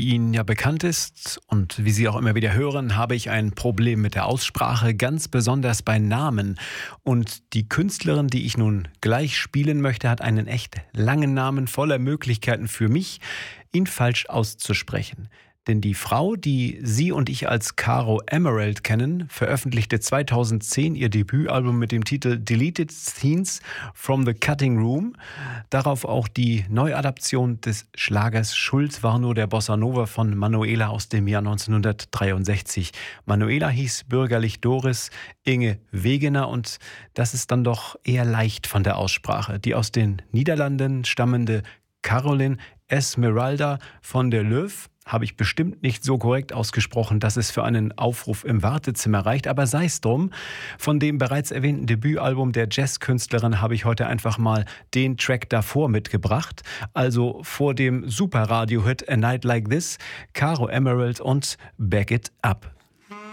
Wie Ihnen ja bekannt ist und wie Sie auch immer wieder hören, habe ich ein Problem mit der Aussprache, ganz besonders bei Namen. Und die Künstlerin, die ich nun gleich spielen möchte, hat einen echt langen Namen voller Möglichkeiten für mich, ihn falsch auszusprechen. Denn die Frau, die Sie und ich als Caro Emerald kennen, veröffentlichte 2010 ihr Debütalbum mit dem Titel Deleted Scenes from the Cutting Room. Darauf auch die Neuadaption des Schlagers Schuld war nur der Bossa Nova von Manuela aus dem Jahr 1963. Manuela hieß bürgerlich Doris Inge Wegener und das ist dann doch eher leicht von der Aussprache. Die aus den Niederlanden stammende Caroline Esmeralda von der Löw habe ich bestimmt nicht so korrekt ausgesprochen, dass es für einen Aufruf im Wartezimmer reicht, aber sei es drum. Von dem bereits erwähnten Debütalbum der Jazzkünstlerin habe ich heute einfach mal den Track davor mitgebracht, also vor dem Super-Radio-Hit A Night Like This, Caro Emerald und Back It Up.